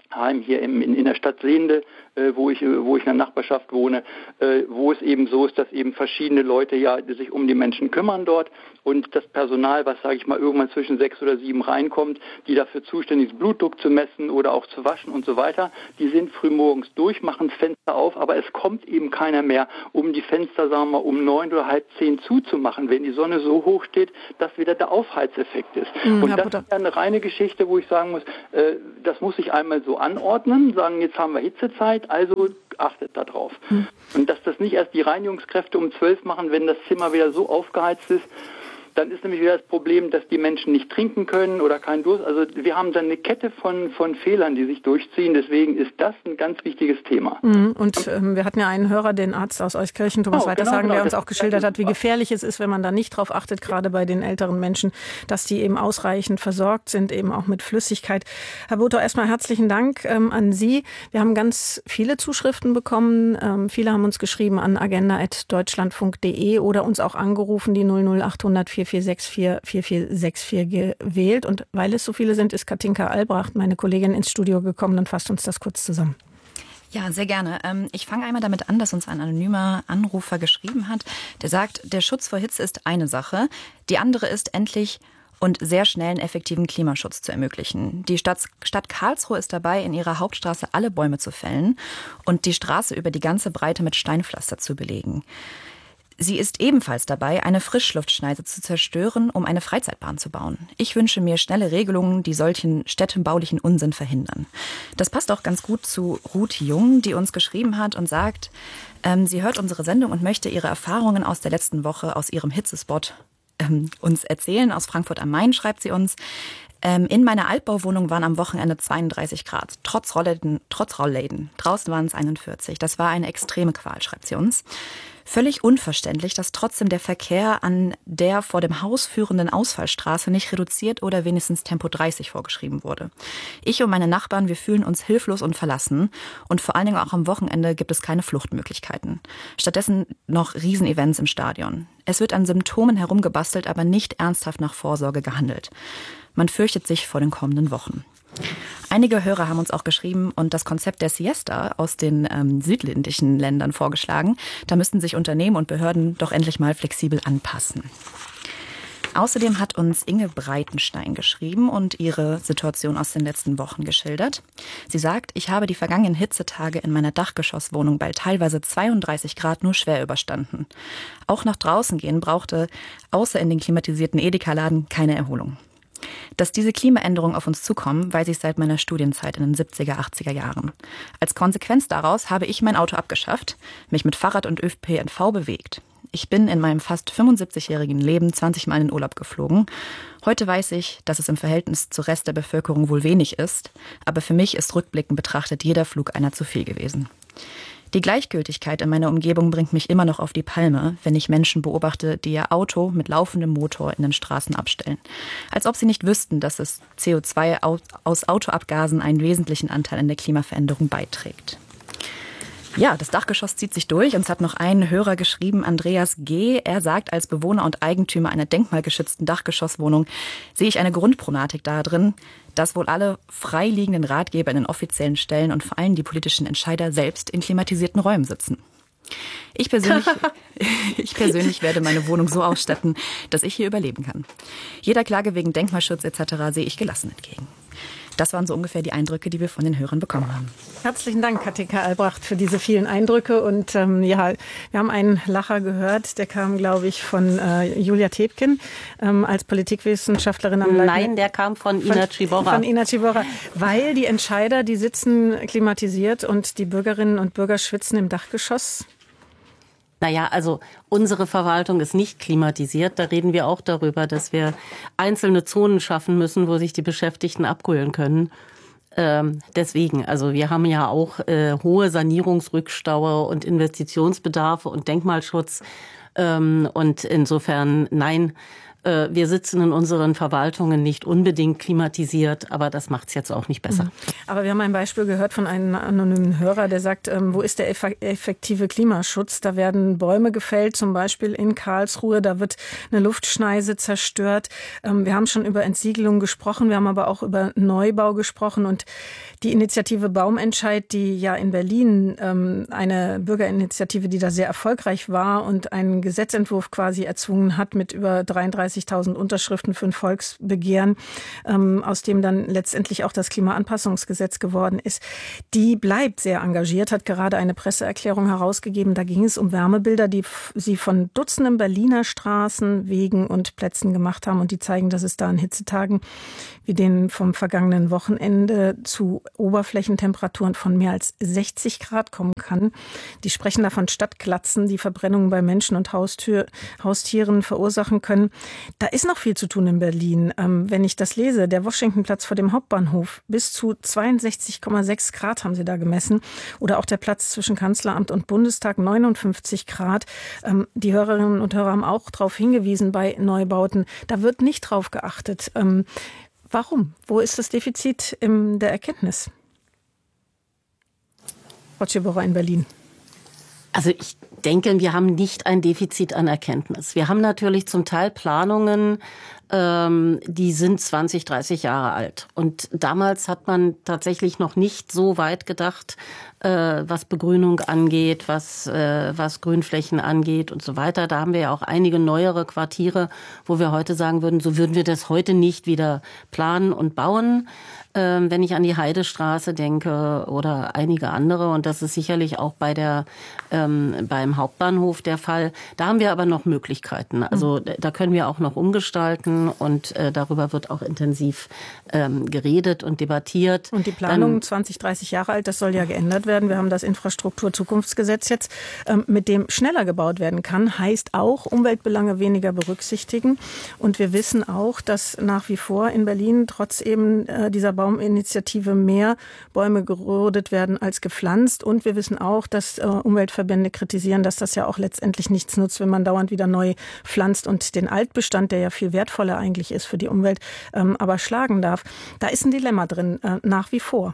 Heim hier im, in, in der Stadt Sehnde, äh, wo ich wo ich in der Nachbarschaft wohne, äh, wo es eben so ist, dass eben verschiedene Leute ja sich um die Menschen kümmern dort und das Personal, was sage ich mal irgendwann zwischen sechs oder sieben reinkommt, die dafür zuständig ist, Blutdruck zu messen oder auch zu waschen und so weiter, die sind frühmorgens durch, machen das Fenster auf, aber es kommt eben keiner mehr, um die Fenster, sagen wir mal, um neun oder halb zehn zuzumachen, wenn die Sonne so hoch steht, dass wieder der Aufheizeffekt ist. Mhm, und das ist ja eine reine Geschichte, wo ich sagen muss, äh, das muss ich einmal so anordnen, sagen, jetzt haben wir Hitzezeit, also achtet da drauf. Mhm. Und dass das nicht erst die Reinigungskräfte um zwölf machen, wenn das Zimmer wieder so aufgeheizt ist, dann ist nämlich wieder das Problem, dass die Menschen nicht trinken können oder keinen Durst. Also wir haben dann eine Kette von, von Fehlern, die sich durchziehen. Deswegen ist das ein ganz wichtiges Thema. Mhm. Und ähm, wir hatten ja einen Hörer, den Arzt aus Euskirchen, Thomas oh, Weitersagen, genau, genau. der uns auch geschildert hat, wie gefährlich es ist, wenn man da nicht drauf achtet, gerade bei den älteren Menschen, dass die eben ausreichend versorgt sind, eben auch mit Flüssigkeit. Herr Botho, erstmal herzlichen Dank ähm, an Sie. Wir haben ganz viele Zuschriften bekommen. Ähm, viele haben uns geschrieben an agenda at deutschlandfunk punkt de oder uns auch angerufen, die null null acht null null vier vier sechs vier vier vier sechs vier gewählt. Und weil es so viele sind, ist Katinka Albrecht, meine Kollegin, ins Studio gekommen und fasst uns das kurz zusammen. Ja, sehr gerne. Ich fange einmal damit an, dass uns ein anonymer Anrufer geschrieben hat. Der sagt, der Schutz vor Hitze ist eine Sache. Die andere ist, endlich und sehr schnellen, effektiven Klimaschutz zu ermöglichen. Die Stadt, Stadt Karlsruhe ist dabei, in ihrer Hauptstraße alle Bäume zu fällen und die Straße über die ganze Breite mit Steinpflaster zu belegen. Sie ist ebenfalls dabei, eine Frischluftschneise zu zerstören, um eine Freizeitbahn zu bauen. Ich wünsche mir schnelle Regelungen, die solchen städtebaulichen Unsinn verhindern. Das passt auch ganz gut zu Ruth Jung, die uns geschrieben hat und sagt, ähm, sie hört unsere Sendung und möchte ihre Erfahrungen aus der letzten Woche aus ihrem Hitzespot ähm, uns erzählen. Aus Frankfurt am Main schreibt sie uns, ähm, in meiner Altbauwohnung waren am Wochenende zweiunddreißig Grad, trotz Rollläden, trotz Rollläden. Draußen waren es einundvierzig. Das war eine extreme Qual, schreibt sie uns. Völlig unverständlich, dass trotzdem der Verkehr an der vor dem Haus führenden Ausfallstraße nicht reduziert oder wenigstens Tempo dreißig vorgeschrieben wurde. Ich und meine Nachbarn, wir fühlen uns hilflos und verlassen. Und vor allen Dingen auch am Wochenende gibt es keine Fluchtmöglichkeiten. Stattdessen noch Riesenevents im Stadion. Es wird an Symptomen herumgebastelt, aber nicht ernsthaft nach Vorsorge gehandelt. Man fürchtet sich vor den kommenden Wochen. Einige Hörer haben uns auch geschrieben und das Konzept der Siesta aus den ähm, südländischen Ländern vorgeschlagen. Da müssten sich Unternehmen und Behörden doch endlich mal flexibel anpassen. Außerdem hat uns Inge Breitenstein geschrieben und ihre Situation aus den letzten Wochen geschildert. Sie sagt, ich habe die vergangenen Hitzetage in meiner Dachgeschosswohnung bei teilweise zweiunddreißig Grad nur schwer überstanden. Auch nach draußen gehen brauchte außer in den klimatisierten Edeka-Laden keine Erholung. Dass diese Klimaänderungen auf uns zukommen, weiß ich seit meiner Studienzeit in den siebziger, achtziger Jahren. Als Konsequenz daraus habe ich mein Auto abgeschafft, mich mit Fahrrad und Ö P N V bewegt. Ich bin in meinem fast fünfundsiebzigjährigen Leben zwanzig Mal in den Urlaub geflogen. Heute weiß ich, dass es im Verhältnis zum Rest der Bevölkerung wohl wenig ist, aber für mich ist rückblickend betrachtet jeder Flug einer zu viel gewesen. Die Gleichgültigkeit in meiner Umgebung bringt mich immer noch auf die Palme, wenn ich Menschen beobachte, die ihr Auto mit laufendem Motor in den Straßen abstellen. Als ob sie nicht wüssten, dass das C O zwei aus Autoabgasen einen wesentlichen Anteil an der Klimaveränderung beiträgt. Ja, das Dachgeschoss zieht sich durch. Uns hat noch ein Hörer geschrieben, Andreas G. Er sagt, als Bewohner und Eigentümer einer denkmalgeschützten Dachgeschosswohnung sehe ich eine Grundproblematik darin, dass wohl alle freiliegenden Ratgeber in den offiziellen Stellen und vor allem die politischen Entscheider selbst in klimatisierten Räumen sitzen. Ich persönlich, ich persönlich werde meine Wohnung so ausstatten, dass ich hier überleben kann. Jeder Klage wegen Denkmalschutz et cetera sehe ich gelassen entgegen. Das waren so ungefähr die Eindrücke, die wir von den Hörern bekommen haben. Herzlichen Dank, Katinka Albrecht, für diese vielen Eindrücke. Und ähm, ja, wir haben einen Lacher gehört, der kam, glaube ich, von äh, Julia Tebken ähm, als Politikwissenschaftlerin am Leitner. Nein, der kam von Ina Ciborra. Von Ina Ciborra, weil die Entscheider, die sitzen klimatisiert und die Bürgerinnen und Bürger schwitzen im Dachgeschoss. Naja, also unsere Verwaltung ist nicht klimatisiert. Da reden wir auch darüber, dass wir einzelne Zonen schaffen müssen, wo sich die Beschäftigten abkühlen können. Ähm, deswegen, also wir haben ja auch äh, hohe Sanierungsrückstaue und Investitionsbedarfe und Denkmalschutz. Ähm, und insofern, nein, äh, wir sitzen in unseren Verwaltungen nicht unbedingt klimatisiert, aber das macht es jetzt auch nicht besser. Aber wir haben ein Beispiel gehört von einem anonymen Hörer, der sagt, ähm, wo ist der effektive Klimaschutz? Da werden Bäume gefällt, zum Beispiel in Karlsruhe, da wird eine Luftschneise zerstört. Ähm, wir haben schon über Entsiegelung gesprochen, wir haben aber auch über Neubau gesprochen und die Initiative Baumentscheid, die ja in Berlin ähm, eine Bürgerinitiative, die da sehr erfolgreich war und einen Gesetzentwurf quasi erzwungen hat mit über dreiunddreißigtausend Unterschriften für ein Volksbegehren, ähm, aus dem dann letztendlich auch das Klimaanpassungsgesetz geworden ist. Die bleibt sehr engagiert, hat gerade eine Presseerklärung herausgegeben. Da ging es um Wärmebilder, die f- sie von Dutzenden Berliner Straßen, Wegen und Plätzen gemacht haben und die zeigen, dass es da an Hitzetagen wie den vom vergangenen Wochenende zu Oberflächentemperaturen von mehr als sechzig Grad kommen kann. Die sprechen da von Stadtglatzen, die Verbrennungen bei Menschen und Haustür, Haustieren verursachen können. Da ist noch viel zu tun in Berlin. Ähm, wenn ich das lese, der Washingtonplatz vor dem Hauptbahnhof, bis zu zweiundsechzig Komma sechs Grad haben sie da gemessen. Oder auch der Platz zwischen Kanzleramt und Bundestag, neunundfünfzig Grad. Ähm, die Hörerinnen und Hörer haben auch darauf hingewiesen bei Neubauten. Da wird nicht drauf geachtet. Ähm, Warum? Wo ist das Defizit in der Erkenntnis? Frau Tschibora in Berlin. Also ich denke, wir haben nicht ein Defizit an Erkenntnis. Wir haben natürlich zum Teil Planungen, ähm, die sind zwanzig, dreißig Jahre alt. Und damals hat man tatsächlich noch nicht so weit gedacht, äh, was Begrünung angeht, was, äh, was Grünflächen angeht und so weiter. Da haben wir ja auch einige neuere Quartiere, wo wir heute sagen würden, so würden wir das heute nicht wieder planen und bauen. Ähm, wenn ich an die Heidestraße denke oder einige andere, und das ist sicherlich auch bei der ähm, beim Hauptbahnhof der Fall. Da haben wir aber noch Möglichkeiten. Also da können wir auch noch umgestalten und äh, darüber wird auch intensiv ähm, geredet und debattiert. Und die Planung Dann, zwanzig, dreißig Jahre alt, das soll ja geändert werden. Wir haben das Infrastrukturzukunftsgesetz jetzt, ähm, mit dem schneller gebaut werden kann, heißt auch Umweltbelange weniger berücksichtigen. Und wir wissen auch, dass nach wie vor in Berlin trotz eben äh, dieser Bauminitiative mehr Bäume gerodet werden als gepflanzt. Und wir wissen auch, dass äh, Umweltverbände kritisieren, dass das ja auch letztendlich nichts nutzt, wenn man dauernd wieder neu pflanzt und den Altbestand, der ja viel wertvoller eigentlich ist für die Umwelt, ähm, aber schlagen darf. Da ist ein Dilemma drin, äh, nach wie vor.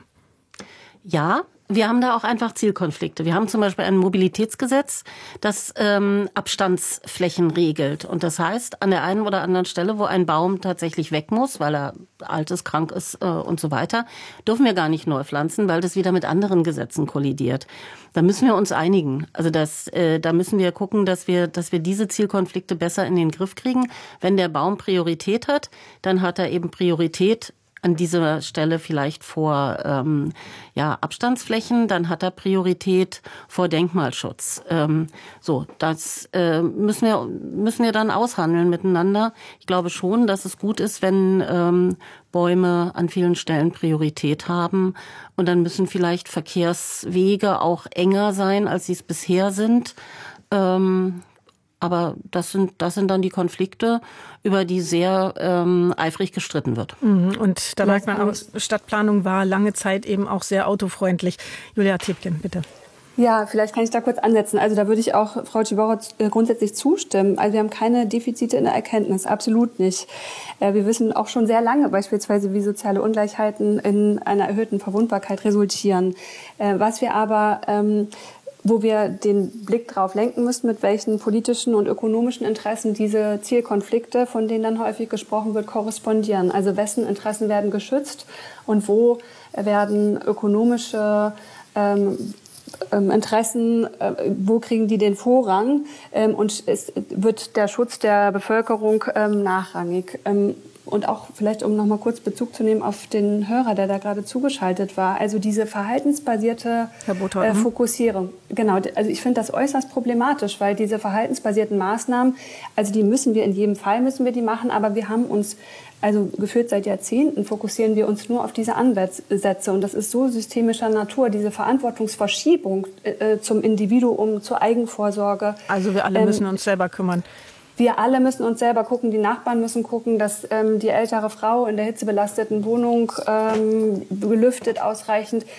Ja, wir haben da auch einfach Zielkonflikte. Wir haben zum Beispiel ein Mobilitätsgesetz, das ähm, Abstandsflächen regelt. Und das heißt, an der einen oder anderen Stelle, wo ein Baum tatsächlich weg muss, weil er alt ist, krank ist äh, und so weiter, dürfen wir gar nicht neu pflanzen, weil das wieder mit anderen Gesetzen kollidiert. Da müssen wir uns einigen. Also das, äh, da müssen wir gucken, dass wir, dass wir diese Zielkonflikte besser in den Griff kriegen. Wenn der Baum Priorität hat, dann hat er eben Priorität an dieser Stelle vielleicht vor ähm, ja, Abstandsflächen, dann hat er Priorität vor Denkmalschutz. Ähm, so, das äh, müssen wir müssen wir dann aushandeln miteinander. Ich glaube schon, dass es gut ist, wenn ähm, Bäume an vielen Stellen Priorität haben. Und dann müssen vielleicht Verkehrswege auch enger sein, als sie es bisher sind. Ähm, Aber das sind, das sind dann die Konflikte, über die sehr ähm, eifrig gestritten wird. Und da merkt man auch, Stadtplanung war lange Zeit eben auch sehr autofreundlich. Julia Tebken, bitte. Ja, vielleicht kann ich da kurz ansetzen. Also da würde ich auch Frau Tschibora grundsätzlich zustimmen. Also wir haben keine Defizite in der Erkenntnis, absolut nicht. Wir wissen auch schon sehr lange beispielsweise, wie soziale Ungleichheiten in einer erhöhten Verwundbarkeit resultieren. Was wir aber ähm, wo wir den Blick drauf lenken müssen, mit welchen politischen und ökonomischen Interessen diese Zielkonflikte, von denen dann häufig gesprochen wird, korrespondieren. Also wessen Interessen werden geschützt und wo werden ökonomische ähm, Interessen, äh, wo kriegen die den Vorrang? Ähm, und es wird der Schutz der Bevölkerung ähm, nachrangig. Ähm, Und auch vielleicht, um noch mal kurz Bezug zu nehmen auf den Hörer, der da gerade zugeschaltet war. Also diese verhaltensbasierte äh, Fokussierung. Genau, also ich finde das äußerst problematisch, weil diese verhaltensbasierten Maßnahmen, also die müssen wir in jedem Fall, müssen wir die machen, aber wir haben uns, also gefühlt seit Jahrzehnten, fokussieren wir uns nur auf diese Ansätze. Und das ist so systemischer Natur, diese Verantwortungsverschiebung äh, zum Individuum, zur Eigenvorsorge. Also wir alle ähm, müssen uns selber kümmern. Wir alle müssen uns selber gucken, die Nachbarn müssen gucken, dass ähm, die ältere Frau in der hitzebelasteten Wohnung ähm, belüftet ausreichend.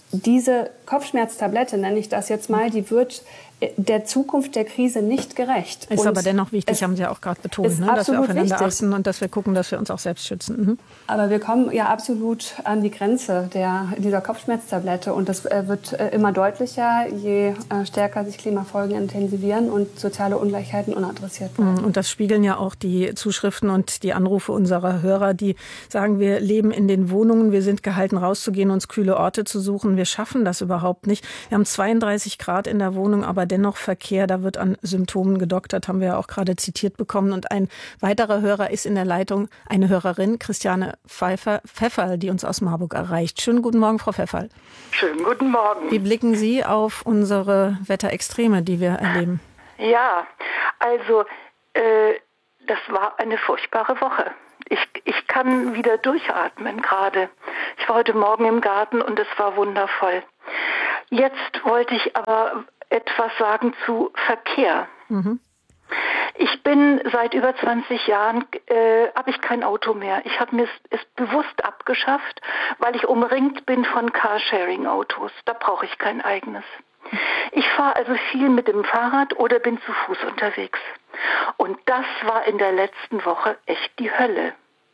diese Kopfschmerztablette, nenne ich das jetzt mal, die wird der Zukunft der Krise nicht gerecht. Ist und aber dennoch wichtig, haben Sie ja auch gerade betont, ne? Dass wir aufeinander wichtig. achten und dass wir gucken, dass wir uns auch selbst schützen. Mhm. Aber wir kommen ja absolut an die Grenze der, dieser Kopfschmerztablette und das äh, wird äh, immer deutlicher, je äh, stärker sich Klimafolgen intensivieren und soziale Ungleichheiten unadressiert bleiben. Und das spiegeln ja auch die Zuschriften und die Anrufe unserer Hörer, die sagen, wir leben in den Wohnungen, wir sind gehalten rauszugehen, uns kühle Orte zu suchen. Wir schaffen das überhaupt nicht. Wir haben zweiunddreißig Grad in der Wohnung, aber dennoch Verkehr, da wird an Symptomen gedoktert, haben wir ja auch gerade zitiert bekommen. Und ein weiterer Hörer ist in der Leitung, eine Hörerin, Christiane Pfeiffer, Pfefferl, die uns aus Marburg erreicht. Schönen guten Morgen, Frau Pfefferl. Schönen guten Morgen. Wie blicken Sie auf unsere Wetterextreme, die wir erleben? Ja, also äh, das war eine furchtbare Woche. Ich, ich kann wieder durchatmen gerade. Ich war heute Morgen im Garten und es war wundervoll. Jetzt wollte ich aber etwas sagen zu Verkehr. Mhm. Ich bin seit über zwanzig Jahren, äh, habe ich kein Auto mehr. Ich habe mir es, es bewusst abgeschafft, weil ich umringt bin von Carsharing-Autos. Da brauche ich kein eigenes. Ich fahre also viel mit dem Fahrrad oder bin zu Fuß unterwegs. Und das war in der letzten Woche echt die Hölle.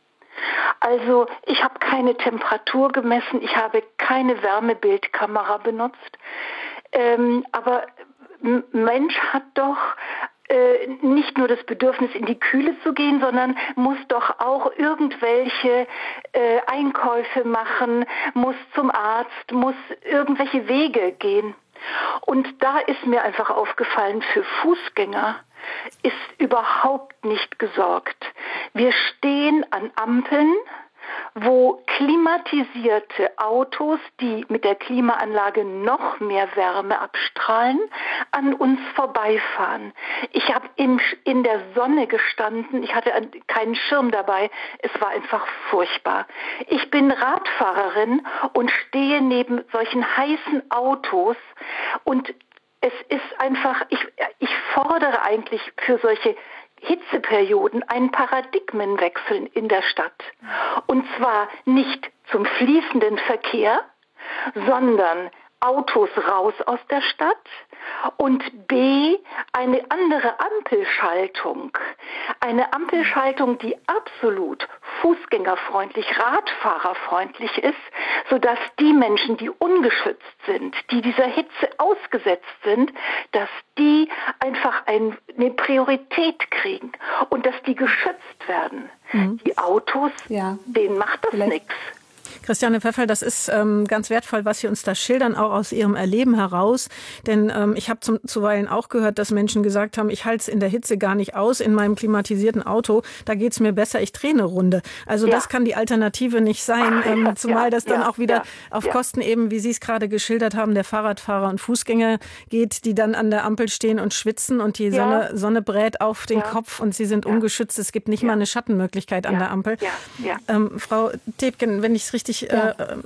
Also ich habe keine Temperatur gemessen, ich habe keine Wärmebildkamera benutzt. Ähm, aber Mensch hat doch äh, nicht nur das Bedürfnis, in die Kühle zu gehen, sondern muss doch auch irgendwelche äh, Einkäufe machen, muss zum Arzt, muss irgendwelche Wege gehen. Und da ist mir einfach aufgefallen, für Fußgänger ist überhaupt nicht gesorgt. Wir stehen an Ampeln, wo klimatisierte Autos, die mit der Klimaanlage noch mehr Wärme abstrahlen, an uns vorbeifahren. Ich habe in der Sonne gestanden, ich hatte keinen Schirm dabei, es war einfach furchtbar. Ich bin Radfahrerin und stehe neben solchen heißen Autos und es ist einfach, ich, ich fordere eigentlich für solche Hitzeperioden einen Paradigmenwechsel in der Stadt. Und zwar nicht zum fließenden Verkehr, sondern Autos raus aus der Stadt und B, eine andere Ampelschaltung. Eine Ampelschaltung, die absolut fußgängerfreundlich, radfahrerfreundlich ist, sodass die Menschen, die ungeschützt sind, die dieser Hitze ausgesetzt sind, dass die einfach ein, eine Priorität kriegen und dass die geschützt werden. Mhm. Die Autos, ja. denen macht das nichts. Christiane Pfefferl, das ist ähm, ganz wertvoll, was Sie uns da schildern, auch aus Ihrem Erleben heraus. Denn ähm, ich habe zum, zuweilen auch gehört, dass Menschen gesagt haben, ich halte es in der Hitze gar nicht aus in meinem klimatisierten Auto, da geht es mir besser, ich drehe eine Runde. Also ja. das kann die Alternative nicht sein, Ach, ähm, zumal ja, das dann ja, auch wieder ja, auf ja. Kosten eben, wie Sie es gerade geschildert haben, der Fahrradfahrer und Fußgänger geht, die dann an der Ampel stehen und schwitzen und die ja. Sonne, Sonne brät auf den ja. Kopf und sie sind ja. ungeschützt. Es gibt nicht ja. mal eine Schattenmöglichkeit ja. an der Ampel. Ja. Ja. Ähm, Frau Täbgen, wenn ich es richtig Ja. Äh,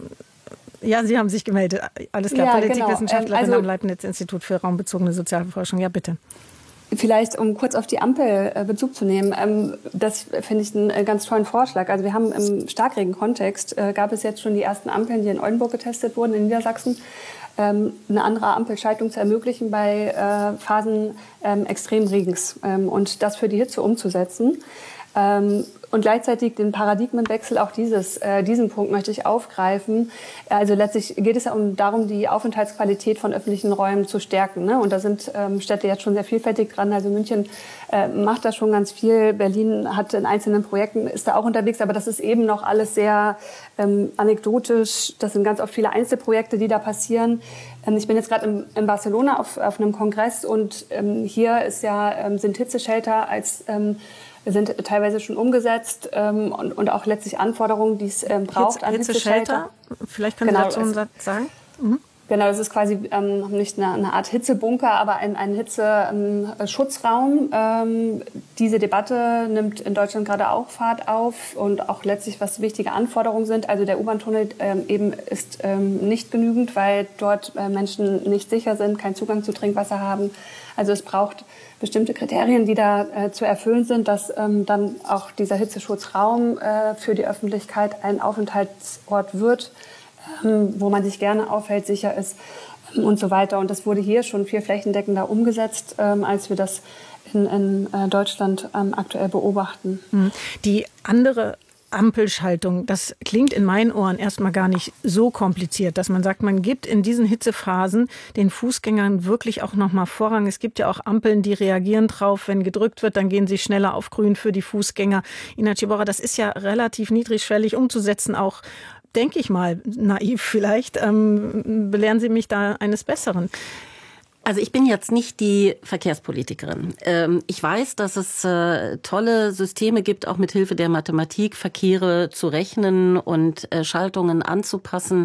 ja, Sie haben sich gemeldet. Alles klar, ja, Politikwissenschaftlerin genau. also, am Leibniz-Institut für raumbezogene Sozialforschung. Ja, bitte. Vielleicht, um kurz auf die Ampel äh, Bezug zu nehmen, ähm, das finde ich einen äh, ganz tollen Vorschlag. Also wir haben im Starkregen-Kontext, äh, gab es jetzt schon die ersten Ampeln, die in Oldenburg getestet wurden, in Niedersachsen, ähm, eine andere Ampelschaltung zu ermöglichen bei äh, Phasen ähm, Extremregens ähm, und das für die Hitze umzusetzen. Ähm, und gleichzeitig den Paradigmenwechsel, auch dieses, äh, diesen Punkt möchte ich aufgreifen. Also letztlich geht es ja um, darum, die Aufenthaltsqualität von öffentlichen Räumen zu stärken. Ne? Und da sind ähm, Städte jetzt schon sehr vielfältig dran. Also München äh, macht da schon ganz viel. Berlin hat in einzelnen Projekten, ist da auch unterwegs. Aber das ist eben noch alles sehr ähm, anekdotisch. Das sind ganz oft viele Einzelprojekte, die da passieren. Ähm, ich bin jetzt gerade in, in Barcelona auf, auf einem Kongress und ähm, hier ist ja, ähm, sind Hitzeshelter als ähm, sind teilweise schon umgesetzt ähm, und, und auch letztlich Anforderungen, die es ähm, braucht Hitze, an Hitzeshelter. Vielleicht können genau, Sie dazu einen Satz sagen? Mhm. Genau, das ist quasi ähm, nicht eine, eine Art Hitzebunker, aber ein, ein Hitzeschutzraum. Ähm, diese Debatte nimmt in Deutschland gerade auch Fahrt auf und auch letztlich, was wichtige Anforderungen sind. Also der U-Bahn-Tunnel ähm, eben ist ähm, nicht genügend, weil dort äh, Menschen nicht sicher sind, keinen Zugang zu Trinkwasser haben. Also es braucht bestimmte Kriterien, die da äh, zu erfüllen sind, dass ähm, dann auch dieser Hitzeschutzraum äh, für die Öffentlichkeit ein Aufenthaltsort wird. ähm, wo man sich gerne aufhält, sicher ist ähm, und so weiter. Und das wurde hier schon viel flächendeckender umgesetzt, ähm, als wir das in, in äh, Deutschland ähm, aktuell beobachten. Die andere Ampelschaltung, das klingt in meinen Ohren erstmal gar nicht so kompliziert, dass man sagt, man gibt in diesen Hitzephasen den Fußgängern wirklich auch nochmal Vorrang. Es gibt ja auch Ampeln, die reagieren drauf, wenn gedrückt wird, dann gehen sie schneller auf Grün für die Fußgänger. Ina Ciborra, das ist ja relativ niedrigschwellig umzusetzen, auch, denke ich mal, naiv vielleicht. Ähm, belehren Sie mich da eines Besseren. Also ich bin jetzt nicht die Verkehrspolitikerin. Ich weiß, dass es tolle Systeme gibt, auch mit Hilfe der Mathematik Verkehre zu rechnen und Schaltungen anzupassen.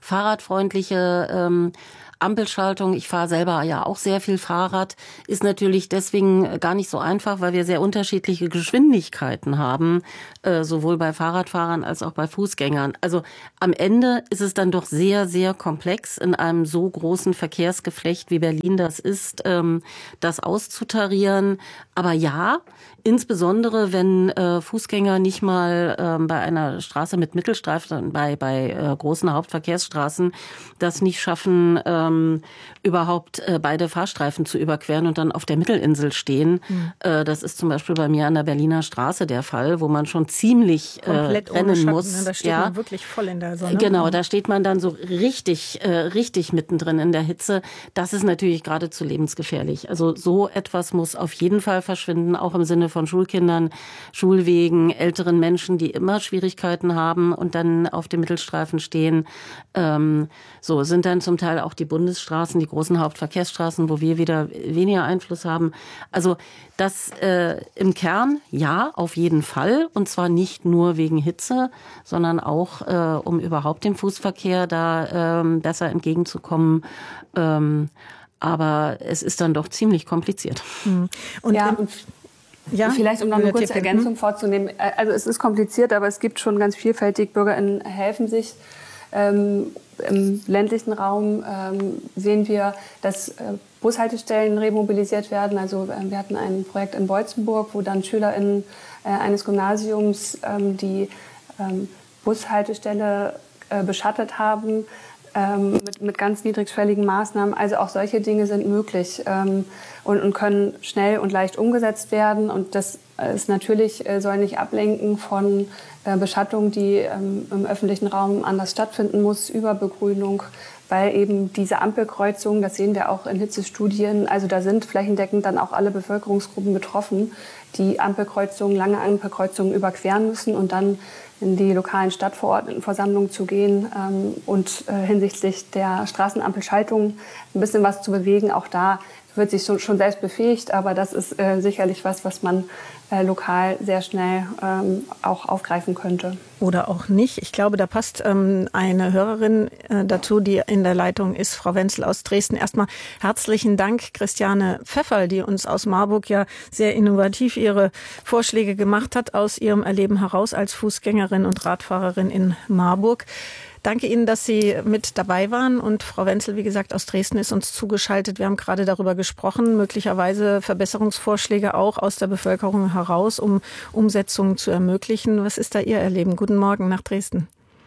Fahrradfreundliche Ampelschaltung, ich fahre selber ja auch sehr viel Fahrrad, ist natürlich deswegen gar nicht so einfach, weil wir sehr unterschiedliche Geschwindigkeiten haben, äh, sowohl bei Fahrradfahrern als auch bei Fußgängern. Also am Ende ist es dann doch sehr, sehr komplex, in einem so großen Verkehrsgeflecht, wie Berlin das ist, ähm, das auszutarieren. Aber ja, insbesondere wenn äh, Fußgänger nicht mal äh, bei einer Straße mit Mittelstreifen, bei, bei äh, großen Hauptverkehrsstraßen, das nicht schaffen, ähm, überhaupt äh, beide Fahrstreifen zu überqueren und dann auf der Mittelinsel stehen. Mhm. Äh, das ist zum Beispiel bei mir an der Berliner Straße der Fall, wo man schon ziemlich äh, rennen Schatten, muss. Ne? Da steht ja. man wirklich voll in der Sonne. Genau, da steht man dann so richtig, äh, richtig mittendrin in der Hitze. Das ist natürlich geradezu lebensgefährlich. Also so etwas muss auf jeden Fall verschwinden, auch im Sinne von Schulkindern, Schulwegen, älteren Menschen, die immer Schwierigkeiten haben und dann auf dem Mittelstreifen stehen. Ähm, so sind dann zum Teil auch die Bundesstraßen, die großen Hauptverkehrsstraßen, wo wir wieder weniger Einfluss haben. Also das äh, im Kern, ja, auf jeden Fall. Und zwar nicht nur wegen Hitze, sondern auch, äh, um überhaupt dem Fußverkehr da ähm, besser entgegenzukommen. Ähm, aber es ist dann doch ziemlich kompliziert. Mhm. Und ja, und ja, vielleicht um noch eine kurze Ergänzung vorzunehmen. Also es ist kompliziert, aber es gibt schon ganz vielfältig. BürgerInnen helfen sich. Ähm, Im ländlichen Raum ähm, sehen wir, dass äh, Bushaltestellen remobilisiert werden. Also äh, wir hatten ein Projekt in Beutzenburg, wo dann SchülerInnen äh, eines Gymnasiums ähm, die ähm, Bushaltestelle äh, beschattet haben ähm, mit, mit ganz niedrigschwelligen Maßnahmen. Also auch solche Dinge sind möglich ähm, und, und können schnell und leicht umgesetzt werden. Und das ist natürlich, äh, soll nicht ablenken von Beschattung, die ähm, im öffentlichen Raum anders stattfinden muss, über Begrünung, weil eben diese Ampelkreuzungen, das sehen wir auch in Hitzestudien, also da sind flächendeckend dann auch alle Bevölkerungsgruppen betroffen, die Ampelkreuzungen, lange Ampelkreuzungen überqueren müssen und dann in die lokalen Stadtverordnetenversammlungen zu gehen ähm, und äh, hinsichtlich der Straßenampelschaltung ein bisschen was zu bewegen. Auch da wird sich schon, schon selbst befähigt, aber das ist äh, sicherlich was, was man äh, lokal sehr schnell ähm, auch aufgreifen könnte. Oder auch nicht. Ich glaube, da passt ähm, eine Hörerin äh, dazu, die in der Leitung ist, Frau Wenzel aus Dresden. Erstmal herzlichen Dank, Christiane Pfefferl, die uns aus Marburg ja sehr innovativ ihre Vorschläge gemacht hat, aus ihrem Erleben heraus als Fußgängerin und Radfahrerin in Marburg. Danke Ihnen, dass Sie mit dabei waren. Und Frau Wenzel, wie gesagt, aus Dresden ist uns zugeschaltet. Wir haben gerade darüber gesprochen, möglicherweise Verbesserungsvorschläge auch aus der Bevölkerung heraus, um Umsetzungen zu ermöglichen. Was ist da Ihr Erleben? Guten Morgen nach Dresden.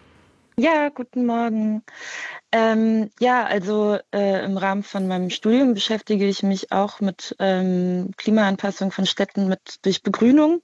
Ja, guten Morgen. Ähm, ja, also äh, im Rahmen von meinem Studium beschäftige ich mich auch mit ähm, Klimaanpassung von Städten mit durch Begrünung.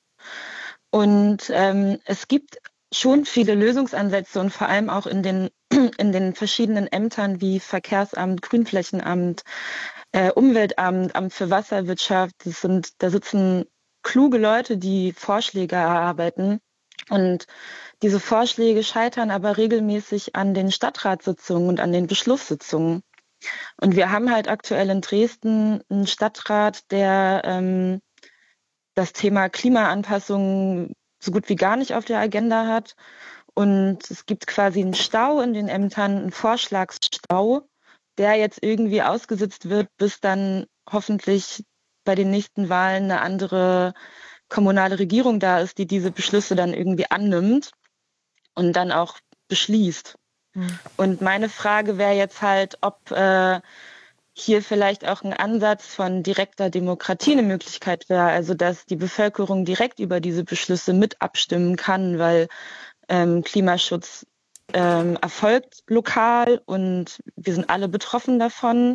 Und ähm, es gibt schon viele Lösungsansätze und vor allem auch in den in den verschiedenen Ämtern wie Verkehrsamt, Grünflächenamt, äh, Umweltamt, Amt für Wasserwirtschaft. Das sind, da sitzen kluge Leute, die Vorschläge erarbeiten. Und diese Vorschläge scheitern aber regelmäßig an den Stadtratssitzungen und an den Beschlusssitzungen. Und wir haben halt aktuell in Dresden einen Stadtrat, der ähm, das Thema Klimaanpassung so gut wie gar nicht auf der Agenda hat. Und es gibt quasi einen Stau in den Ämtern, einen Vorschlagsstau, der jetzt irgendwie ausgesetzt wird, bis dann hoffentlich bei den nächsten Wahlen eine andere kommunale Regierung da ist, die diese Beschlüsse dann irgendwie annimmt und dann auch beschließt. Mhm. Und meine Frage wäre jetzt halt, ob äh, hier vielleicht auch ein Ansatz von direkter Demokratie eine Möglichkeit wäre, also dass die Bevölkerung direkt über diese Beschlüsse mit abstimmen kann, weil ähm, Klimaschutz ähm, erfolgt lokal und wir sind alle betroffen davon.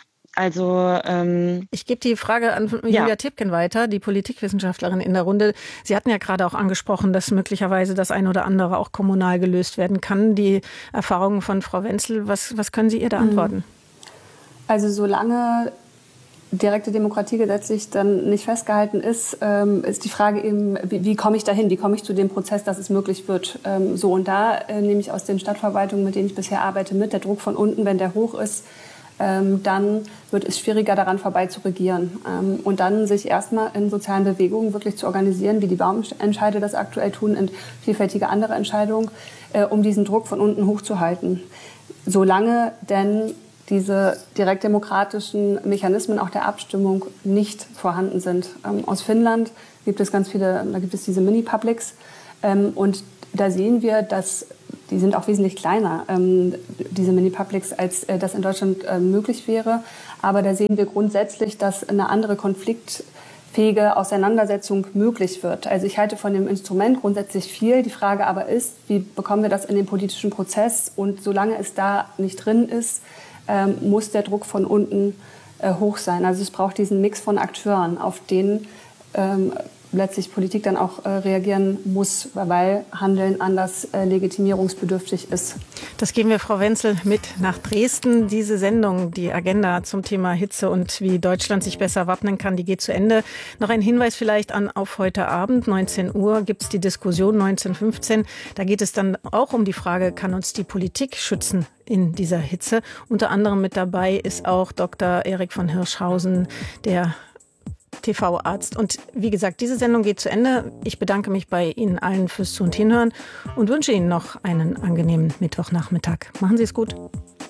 Also ähm, ich gebe die Frage an Julia ja. Tipken weiter, die Politikwissenschaftlerin in der Runde. Sie hatten ja gerade auch angesprochen, dass möglicherweise das eine oder andere auch kommunal gelöst werden kann. Die Erfahrungen von Frau Wenzel, was, was können Sie ihr da antworten? Also solange direkte Demokratie gesetzlich dann nicht festgehalten ist, ähm, ist die Frage eben, wie, wie komme ich dahin? Wie komme ich zu dem Prozess, dass es möglich wird? Ähm, so und da äh, nehme ich aus den Stadtverwaltungen, mit denen ich bisher arbeite, mit. Der Druck von unten, wenn der hoch ist, ähm, dann wird es schwieriger, daran vorbei zu regieren. Ähm, und dann sich erstmal in sozialen Bewegungen wirklich zu organisieren, wie die Bauentscheide das aktuell tun, und vielfältige andere Entscheidungen, äh, um diesen Druck von unten hochzuhalten. Solange denn diese direktdemokratischen Mechanismen auch der Abstimmung nicht vorhanden sind. Ähm, aus Finnland gibt es ganz viele, da gibt es diese Mini-Publics ähm, und da sehen wir, dass die sind auch wesentlich kleiner, ähm, diese Mini-Publics, als äh, das in Deutschland äh, möglich wäre. Aber da sehen wir grundsätzlich, dass eine andere konfliktfähige Auseinandersetzung möglich wird. Also ich halte von dem Instrument grundsätzlich viel. Die Frage aber ist, wie bekommen wir das in den politischen Prozess? Und solange es da nicht drin ist, ähm, muss der Druck von unten äh, hoch sein. Also es braucht diesen Mix von Akteuren, auf den ähm, letztlich Politik dann auch äh, reagieren muss, weil Handeln anders äh, legitimierungsbedürftig ist. Das geben wir Frau Wenzel mit nach Dresden. Diese Sendung, die Agenda zum Thema Hitze und wie Deutschland sich besser wappnen kann, die geht zu Ende. Noch ein Hinweis vielleicht an auf heute Abend, neunzehn Uhr, gibt es die Diskussion neunzehn fünfzehn. Da geht es dann auch um die Frage, kann uns die Politik schützen in dieser Hitze? Unter anderem mit dabei ist auch Doktor Erik von Hirschhausen, der T V-Arzt. Und wie gesagt, diese Sendung geht zu Ende. Ich bedanke mich bei Ihnen allen fürs Zu- und Hinhören und wünsche Ihnen noch einen angenehmen Mittwochnachmittag. Machen Sie es gut.